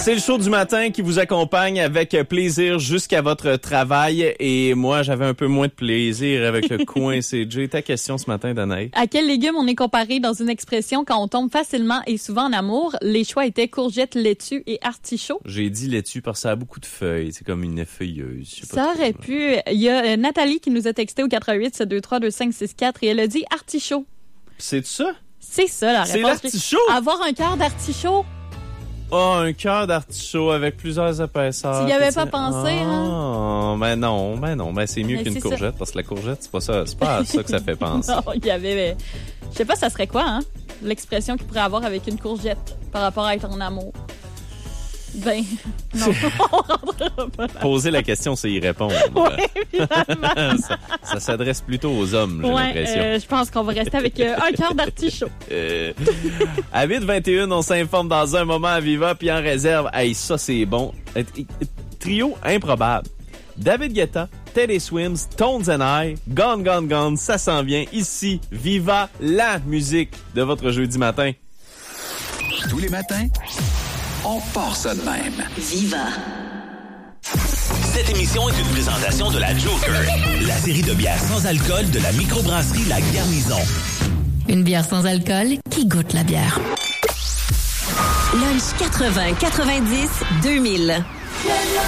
C'est le show du matin qui vous accompagne avec plaisir jusqu'à votre travail. Et moi, j'avais un peu moins de plaisir avec le coin CJ. Ta question ce matin, Danaï? À quel légume on est comparé dans une expression quand on tombe facilement et souvent en amour? Les choix étaient courgettes, laitue et artichaut. J'ai dit laitue parce que ça a beaucoup de feuilles. C'est comme une feuilleuse. Je sais pas Ça trop. aurait pu. Il y a Nathalie qui nous a texté au 418-723-2564 et elle a dit artichaut. C'est ça? C'est ça la réponse. C'est l'artichaut? Avoir un cœur d'artichaut. Oh, un cœur d'artichaut avec plusieurs épaisseurs. Tu y avais pas pensé, hein? Ben non. Ben c'est mieux Mais qu'une c'est courgette parce que la courgette, c'est pas ça. C'est pas à ça que ça fait penser. Non, il y avait... Je sais pas, ça serait quoi, hein? L'expression qu'il pourrait avoir avec une courgette par rapport à être en amour. Ben, non, on rentrera pas là. Poser la question, c'est y répondre. Oui, finalement. Ça s'adresse plutôt aux hommes, j'ai l'impression. Je pense qu'on va rester avec un cœur d'artichaut. À 8h21, on s'informe dans un moment à Viva, puis en réserve, hey, ça c'est bon. Trio improbable. David Guetta, Teddy Swims, Tones and I, Gone, Gone, Gone, ça s'en vient ici. Viva, la musique de votre jeudi matin. Tous les matins, on part ça de même. Viva. Cette émission est une présentation de la Joker, la série de bières sans alcool de la microbrasserie La Garnison. Une bière sans alcool qui goûte la bière. Lunch 80, 90, 2000.